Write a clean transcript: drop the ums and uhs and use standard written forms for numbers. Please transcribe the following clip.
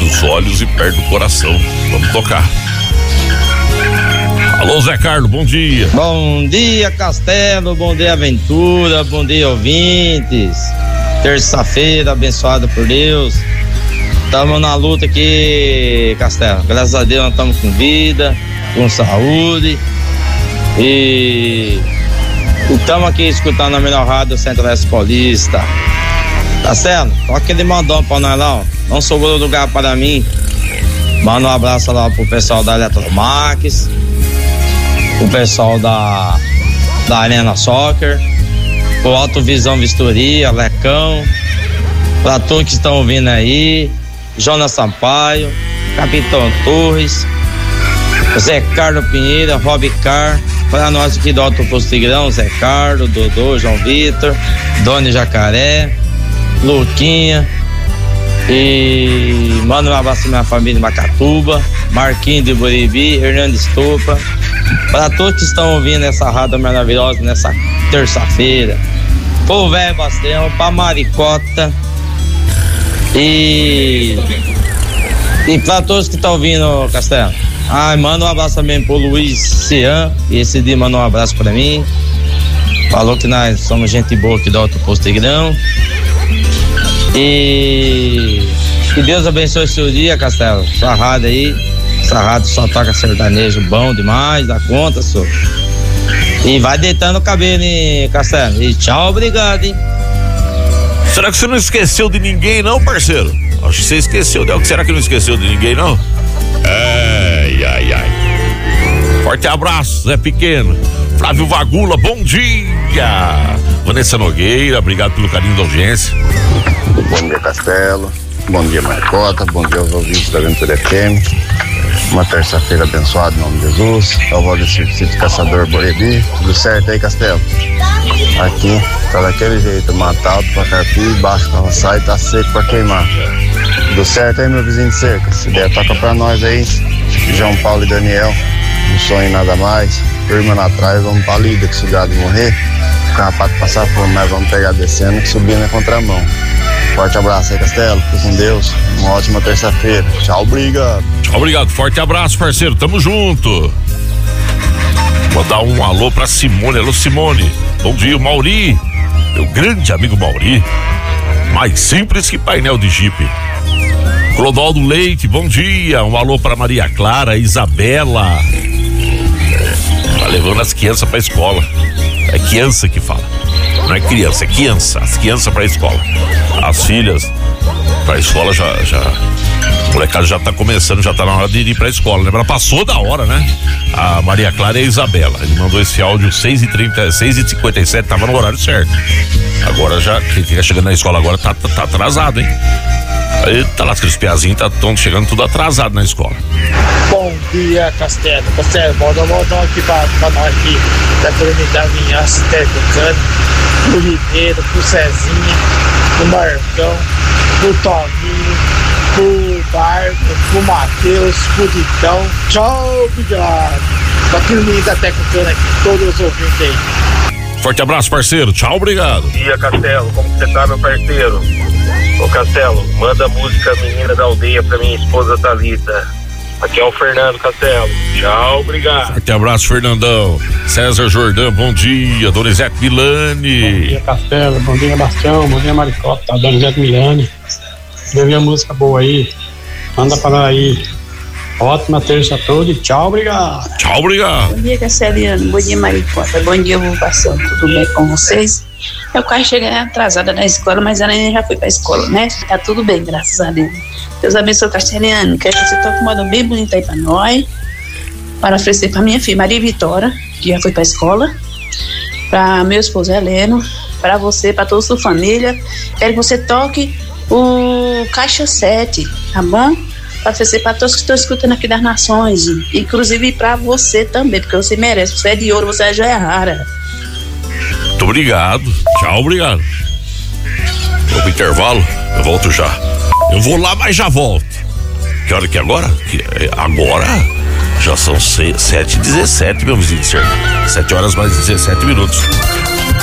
dos olhos e perto do coração. Vamos tocar. Alô, Zé Carlos, bom dia. Bom dia, Castelo, bom dia, Aventura, bom dia, ouvintes. Terça-feira, abençoada por Deus. Estamos na luta aqui, Castelo. Graças a Deus nós estamos com vida, com saúde. E estamos aqui escutando a melhor rádio do Centro-Oeste Paulista. Castelo, toca aquele mandão pra nós lá, ó. Não sobrou lugar para mim. Manda um abraço lá pro pessoal da Eletromax, o pessoal da Arena Soccer, o Alto Visão Vistoria, Lecão, pra todos que estão ouvindo aí, Jonas Sampaio, Capitão Torres, Zé Carlos Pinheira, Rob Car, pra nós aqui do Alto Posto Tigrão, Zé Carlos, Dodô, João Vitor, Doni Jacaré, Luquinha, e manda um abraço pra minha família de Macatuba, Marquinhos de Buribi, Hernando Estopa, para todos que estão ouvindo essa rádio maravilhosa nessa terça-feira, pro Velho Bastião, pra Maricota e para todos que estão ouvindo, Castelo. Manda um abraço também pro Luiz Cian, e esse dia mandou um abraço pra mim, falou que nós somos gente boa aqui do Alto Posto Tigrão. E que Deus abençoe o seu dia, Castelo. Sua rádio aí, essa rádio só toca sertanejo bom demais, dá conta, senhor. E vai deitando o cabelo, hein, Castelo. E tchau, obrigado, hein. Será que você não esqueceu de ninguém, não, parceiro? Acho que você esqueceu. Será que não esqueceu de ninguém, não? Ai. Forte abraço, Zé Pequeno. Flávio Vagula, bom dia. Vanessa Nogueira, obrigado pelo carinho da audiência. Bom dia, Castelo. Bom dia, Maricota. Bom dia aos ouvintes da Aventura FM. Uma terça-feira abençoada em nome de Jesus. É o Valdecir Sítio Caçador Borebi. Tudo certo aí, Castelo? Aqui tá daquele jeito, matado pra carpir, baixo pra roçar e tá seco pra queimar. Tudo certo aí, meu vizinho de cerca? Se der, toca pra nós aí. João Paulo e Daniel. Não sonho nada mais. Firma atrás, vamos pra lida, que se o gado morrer, o carrapato passar fome, mas vamos pegar descendo, que subindo é contramão. Forte abraço aí, Castelo, fique com Deus, uma ótima terça-feira. Tchau, obrigado. Tchau, obrigado, forte abraço, parceiro, tamo junto. Vou dar um alô pra Simone. Alô, Simone, bom dia, Mauri, meu grande amigo Mauri, mais simples que painel de Jeep. Clodoaldo Leite, bom dia, um alô pra Maria Clara, Isabela. Tá levando as crianças pra escola. É criança que fala. Não é criança, é criança. As crianças pra escola. As filhas pra escola já. O molecado já tá começando, já tá na hora de ir pra escola. Lembra? Passou da hora, né? A Maria Clara e a Isabela. Ele mandou esse áudio 6h30, 6h57, tava no horário certo. Agora já, quem fica chegando na escola agora tá atrasado, hein? Aí tá lá, aqueles piazinhos estão chegando tudo atrasado na escola. Bom dia, Castelo, manda um modão aqui pra nós aqui da comunidade Vinhaça, Tecocano, pro Ribeiro, pro Cezinha, pro Marcão, pro Toninho, pro Barco, pro Matheus, pro Ditão. Tchau, obrigado. Pra aquele menino da Tecocano aqui, todos os ouvintes aí. Forte abraço, parceiro, tchau, obrigado. Bom dia, Castelo, como você tá, meu parceiro? Ô, Castelo, manda a música Menina da Aldeia pra minha esposa Thalita. Aqui é o Fernando, Castelo. Tchau, obrigado. Forte abraço, Fernandão. César Jordão, bom dia. Donizete Milani. Bom dia, Castelo. Bom dia, Bastião. Bom dia, Maricota. Donizete Milani. Deu a música boa aí. Manda pra lá aí. Ótima terça toda e tchau, obrigado. Tchau, obrigado. Bom dia, Casteliano. Bom dia, Maricota. Bom dia, Vulgação. Tudo bem com vocês? Eu quase cheguei atrasada na escola, mas a neném já foi pra escola, né? Tá tudo bem, graças a Deus. Deus abençoe o Casteliano. Quero que você toque um modo bem bonito aí pra nós. Para oferecer pra minha filha Maria Vitória, que já foi pra escola. Pra meu esposo Heleno. Pra você, pra toda a sua família. Quero que você toque o Caixa 7, tá bom? Para oferecer para todos que estão escutando aqui das nações, inclusive para você também, porque você merece, você é de ouro, você é joia rara. Muito obrigado, tchau, obrigado. Vou pro intervalo, eu volto já. Eu vou lá, mas já volto. Que hora que é agora? Agora já são 7h17, meu vizinho de cerca. 7 horas mais 17 minutos.